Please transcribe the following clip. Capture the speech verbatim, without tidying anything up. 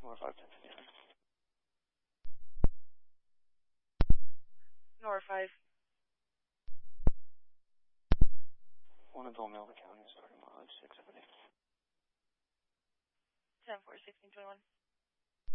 Nora five ten fifty-nine. Nora five. One Adult Melvin County, starting mileage six seventy. ten four sixteen twenty-one.